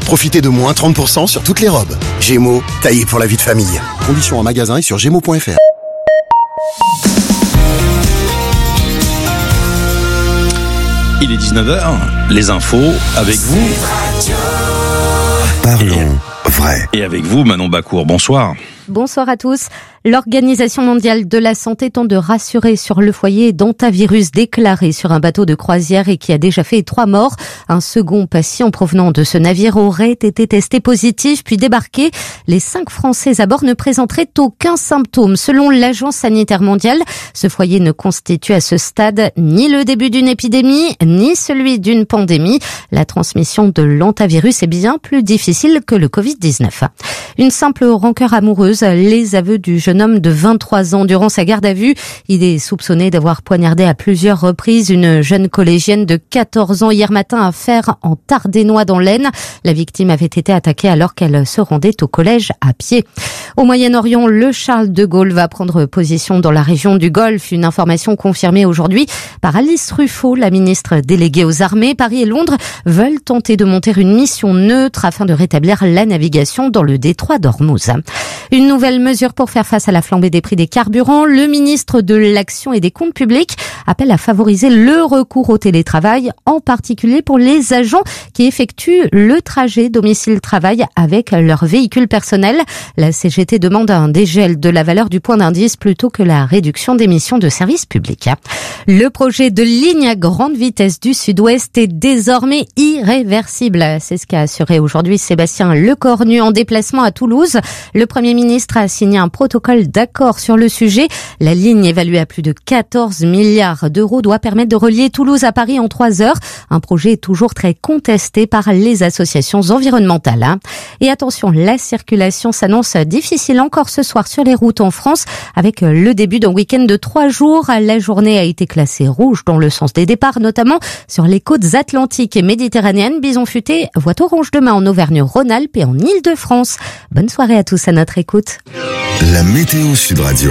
Profitez de moins 30% sur toutes les robes. Gémeaux, taillé pour la vie de famille. Conditions en magasin et sur gémeaux.fr. Il est 19h, les infos avec vous. Parlons vrai. Et avec vous, Manon Bacour, bonsoir. Bonsoir à tous. L'Organisation mondiale de la santé tente de rassurer sur le foyer d'hantavirus déclaré sur un bateau de croisière et qui a déjà fait 3 morts. Un second patient provenant de ce navire aurait été testé positif puis débarqué. Les 5 Français à bord ne présenteraient aucun symptôme. Selon l'Agence sanitaire mondiale, ce foyer ne constitue à ce stade ni le début d'une épidémie, ni celui d'une pandémie. La transmission de l'hantavirus est bien plus difficile que le Covid-19. Une simple rancœur amoureuse, les aveux du jeune homme de 23 ans durant sa garde à vue. Il est soupçonné d'avoir poignardé à plusieurs reprises une jeune collégienne de 14 ans hier matin à Fères en Tardenois dans l'Aisne. La victime avait été attaquée alors qu'elle se rendait au collège à pied. Au Moyen-Orient, le Charles de Gaulle va prendre position dans la région du Golfe. Une information confirmée aujourd'hui par Alice Ruffo, la ministre déléguée aux armées. Paris et Londres veulent tenter de monter une mission neutre afin de rétablir la navigation dans le détroit d'Ormuz. Une nouvelle mesure pour faire face à la flambée des prix des carburants. Le ministre de l'Action et des Comptes publics appelle à favoriser le recours au télétravail, en particulier pour les agents qui effectuent le trajet domicile-travail avec leur véhicule personnel. La CGT demande un dégel de la valeur du point d'indice plutôt que la réduction d'émissions de services publics. Le projet de ligne à grande vitesse du Sud-Ouest est désormais irréversible. C'est ce qu'a assuré aujourd'hui Sébastien Lecornu en déplacement à Toulouse. Le Premier ministre a signé un protocole d'accord sur le sujet. La ligne évaluée à plus de 14 milliards d'euros doit permettre de relier Toulouse à Paris en 3 heures. Un projet toujours très contesté par les associations environnementales. Et attention, la circulation s'annonce difficile encore ce soir sur les routes en France avec le début d'un week-end de 3 jours. La journée a été classée rouge dans le sens des départs, notamment sur les côtes atlantiques et méditerranéennes. Bison futé voit orange demain en Auvergne-Rhône-Alpes et en Île-de-France. Bonne soirée à tous à notre écoute. La météo Sud Radio.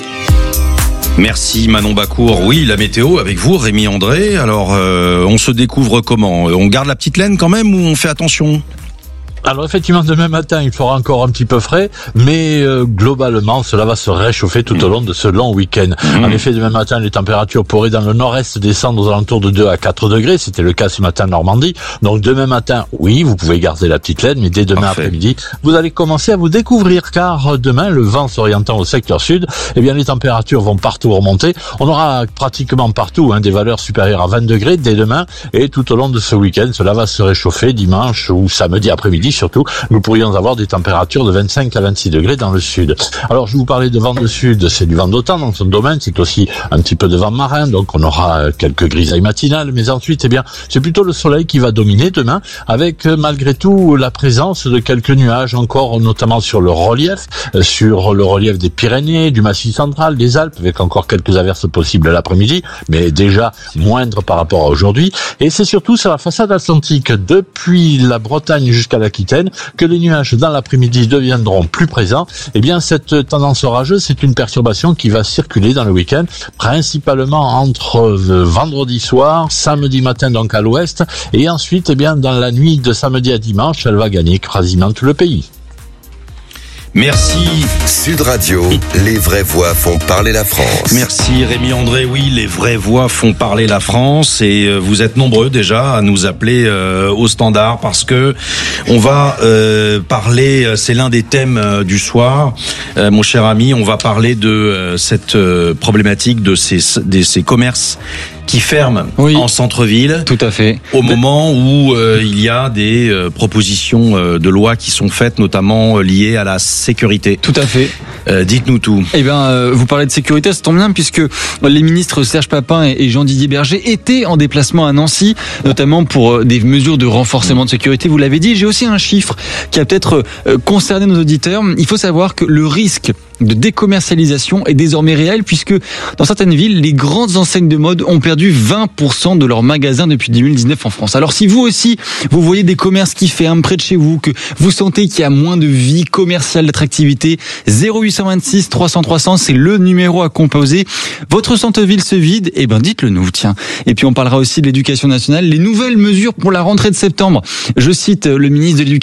Merci Manon Bacour. Oui, la météo avec vous, Rémi André. Alors, on se découvre comment ? On garde la petite laine quand même ou on fait attention ? Alors effectivement, demain matin, il fera encore un petit peu frais, mais globalement, cela va se réchauffer tout au long de ce long week-end. En effet, demain matin, les températures pourraient dans le nord-est descendre aux alentours de 2 à 4 degrés. C'était le cas ce matin en Normandie. Donc demain matin, oui, vous pouvez garder la petite laine, mais dès demain après-midi, vous allez commencer à vous découvrir, car demain, le vent s'orientant au secteur sud, eh bien les températures vont partout remonter. On aura pratiquement partout des valeurs supérieures à 20 degrés dès demain, et tout au long de ce week-end, cela va se réchauffer dimanche ou samedi après-midi. Surtout, nous pourrions avoir des températures de 25 à 26 degrés dans le sud. Alors, je vous parlais de vent de sud, c'est du vent d'automne dans son domaine, c'est aussi un petit peu de vent marin, donc on aura quelques grisailles matinales, mais ensuite, eh bien, c'est plutôt le soleil qui va dominer demain, avec malgré tout la présence de quelques nuages encore, notamment sur le relief des Pyrénées, du Massif central, des Alpes, avec encore quelques averses possibles l'après-midi, mais déjà moindres par rapport à aujourd'hui. Et c'est surtout sur la façade atlantique, depuis la Bretagne jusqu'à l'Aquitaine, que les nuages dans l'après-midi deviendront plus présents. Eh bien, cette tendance orageuse, c'est une perturbation qui va circuler dans le week-end, principalement entre vendredi soir, samedi matin donc à l'ouest, et ensuite, eh bien, dans la nuit de samedi à dimanche, elle va gagner quasiment tout le pays. Merci. Sud Radio, les vraies voix font parler la France. Merci Rémi André. Oui, les vraies voix font parler la France et vous êtes nombreux déjà à nous appeler au standard parce que on va parler, c'est l'un des thèmes du soir, mon cher ami, on va parler de cette problématique de ces commerces qui ferment en centre-ville. Tout à fait. Au moment où il y a des propositions de loi qui sont faites, notamment liées à la sécurité. Tout à fait. Dites-nous tout. Eh bien, vous parlez de sécurité, ça tombe bien puisque les ministres Serge Papin et Jean-Didier Berger étaient en déplacement à Nancy, notamment pour des mesures de renforcement de sécurité. Vous l'avez dit. J'ai aussi un chiffre qui a peut-être concerné nos auditeurs. Il faut savoir que le risque de décommercialisation est désormais réel puisque dans certaines villes, les grandes enseignes de mode ont perdu 20% de leurs magasins depuis 2019 en France. Alors si vous aussi, vous voyez des commerces qui ferment près de chez vous, que vous sentez qu'il y a moins de vie commerciale, d'attractivité, 0826 300 300, c'est le numéro à composer. Votre centre-ville se vide, eh ben dites-le nous, tiens. Et puis on parlera aussi de l'éducation nationale, les nouvelles mesures pour la rentrée de septembre. Je cite le ministre de l'Éducation